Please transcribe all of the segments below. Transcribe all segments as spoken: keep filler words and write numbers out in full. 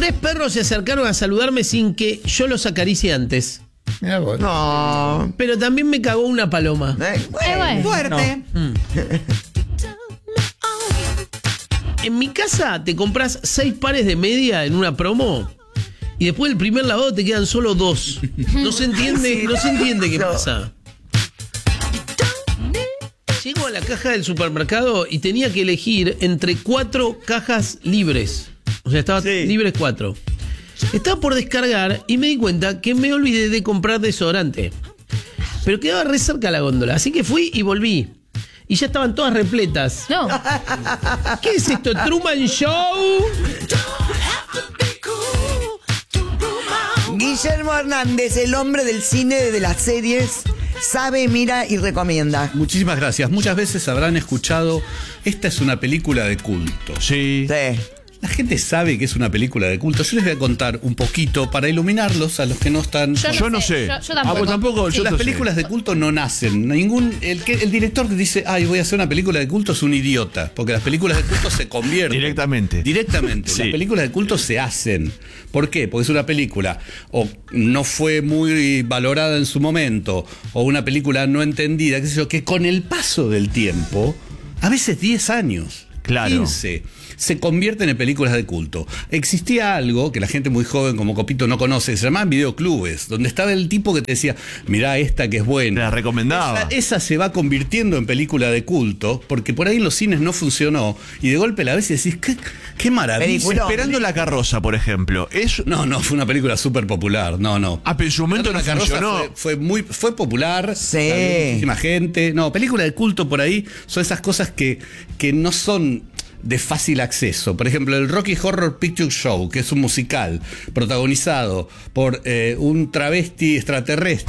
Tres perros se acercaron a saludarme sin que yo los acaricie antes. Mirá vos. No. Pero también me cagó una paloma. Eh, Eh, bueno. Fuerte. Mm. En mi casa te compras seis pares de media en una promo y después del primer lavado te quedan solo dos. No se entiende, no se entiende qué pasa. Llego a la caja del supermercado y tenía que elegir entre cuatro cajas libres. O sea, estaba Sí. libres cuatro. Estaba por descargar y me di cuenta que me olvidé de comprar desodorante. Pero quedaba re cerca la góndola, así que fui y volví. Y ya estaban todas repletas. No. ¿Qué es esto? ¿Truman Show? Guillermo Hernández, el hombre del cine, de las series, sabe, mira y recomienda. Muchísimas gracias. Muchas veces habrán escuchado, esta es una película de culto. Sí. Sí. La gente sabe que es una película de culto. Yo les voy a contar un poquito para iluminarlos a los que no están. Yo Yo no sé. Yo, yo Ah, tampoco. vos tampoco. Sí. Yo Las no sé. películas de culto no nacen. Ningún el, que, el director que dice, ay, voy a hacer una película de culto es un idiota. Porque las películas de culto se convierten. Directamente. Directamente. Sí. Las películas de culto se hacen. ¿Por qué? Porque es una película o no fue muy valorada en su momento, o una película no entendida, qué sé yo, que con el paso del tiempo, a veces diez años, Claro. quince, se convierten en películas de culto. Existía algo que la gente muy joven como Copito no conoce, que se llamaban videoclubes, donde estaba el tipo que te decía, mirá esta que es Te buena. la recomendaba. Esa, esa se va convirtiendo en película de culto, porque por ahí en los cines no funcionó, y de golpe la ves y decís, qué, qué maravilla. Película. Esperando la carroza, por ejemplo. Es... No, no, fue una película súper popular, no, no. Ah, pero en su momento no La Carroza funcionó. fue, fue muy fue popular, Sí. la vio muchísima gente. No, película de culto por ahí son esas cosas que, que no son de fácil acceso. Por ejemplo, el Rocky Horror Picture Show, que es un musical protagonizado por eh, un travesti extraterrestre.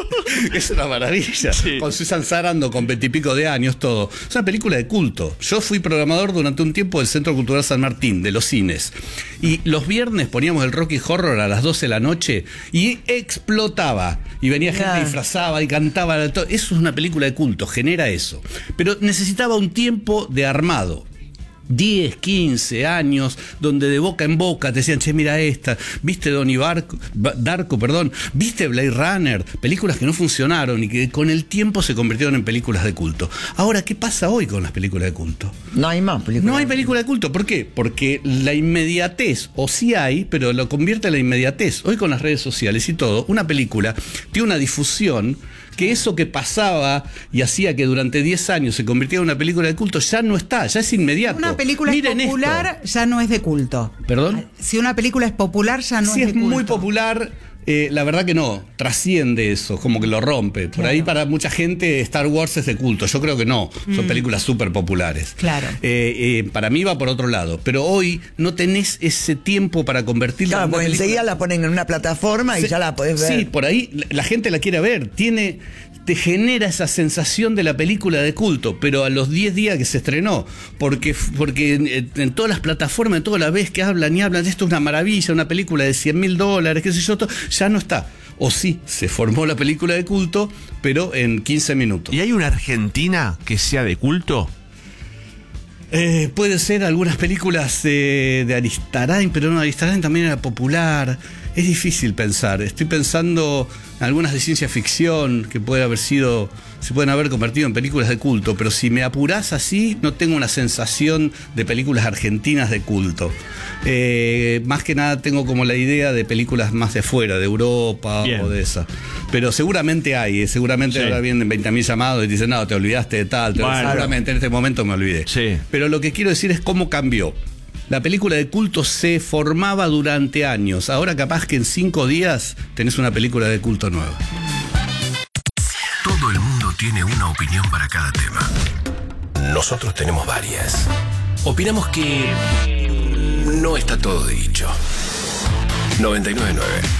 Es una maravilla. Sí. Con Susan Sarandon, con veintipico de años, todo. Es una película de culto. Yo fui programador durante un tiempo del Centro Cultural San Martín, de los cines. Y los viernes poníamos el Rocky Horror a las doce de la noche y explotaba. Y venía gente Claro. disfrazaba y cantaba. Todo. Eso es una película de culto, genera eso. Pero necesitaba un tiempo de armado. diez, quince años, donde de boca en boca te decían, che, mira esta, viste Donnie Barco, Ba- Darko, perdón, viste Blade Runner, películas que no funcionaron y que con el tiempo se convirtieron en películas de culto. Ahora, ¿qué pasa hoy con las películas de culto? No hay más películas. No hay película de culto, ¿por qué? Porque la inmediatez, o sí hay, pero lo convierte en la inmediatez. Hoy con las redes sociales y todo, una película tiene una difusión que eso que pasaba y hacía que durante diez años se convirtiera en una película de culto ya no está, ya es inmediato. Una película Miren es popular, esto. ya no es de culto. ¿Perdón? Si una película es popular, ya no Si es es de culto. muy popular, eh, la verdad que no, trasciende eso, como que lo rompe. Por ahí para mucha gente Star Wars es de culto, yo creo que no, son películas súper populares. Claro. Eh, eh, para mí va por otro lado, pero hoy no tenés ese tiempo para convertirla Claro, en una porque película. enseguida la ponen en una plataforma y Se- ya la podés ver. Sí, por ahí la- la gente la quiere ver, tiene, te genera esa sensación de la película de culto, pero a los diez días que se estrenó, porque, porque en, en todas las plataformas, en todas las veces que hablan y hablan, esto es una maravilla, una película de cien mil dólares, qué sé yo, todo, ya no está. O sí, se formó la película de culto, pero en quince minutos. ¿Y hay una Argentina que sea de culto? Eh, puede ser algunas películas eh, de Aristarain, pero no, Aristarain también era popular. Es difícil pensar. Estoy pensando en algunas de ciencia ficción que puede haber sido, se pueden haber convertido en películas de culto, pero si me apurás así, no tengo una sensación de películas argentinas de culto. Eh, más que nada tengo como la idea de películas más de fuera, de Europa Bien. o de esa. Pero seguramente hay, eh, seguramente Sí. ahora vienen veinte mil llamados y te dicen, no, te olvidaste de tal, te- Bueno. seguramente en este momento me olvidé. Sí. Pero lo que quiero decir es cómo cambió. La película de culto se formaba durante años. Ahora capaz que en cinco días tenés una película de culto nueva. Todo el mundo tiene una opinión para cada tema. Nosotros tenemos varias. Opinamos que no está todo dicho. noventa y nueve punto nueve